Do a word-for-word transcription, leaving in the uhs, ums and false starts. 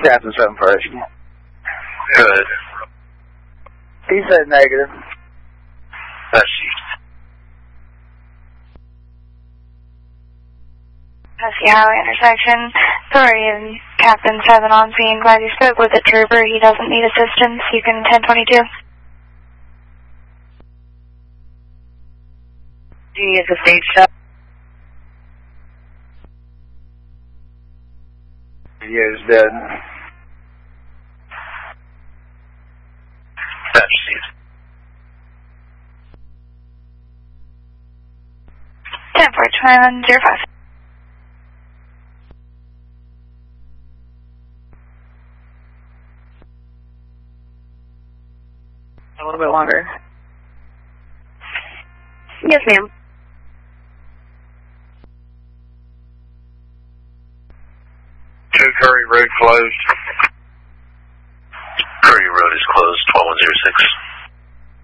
Captain seven first. Good. He said negative. That's you. Husky Highway intersection. Sorry, Captain seven on scene. Glad you spoke with the trooper. He doesn't need assistance. You can ten twenty-two. Do you use the stage shot? He is dead. That's you. ten four twenty-one zero five. A little bit longer. Yes, ma'am. Two Curry Road closed. Curry Road is closed, twelve one zero six.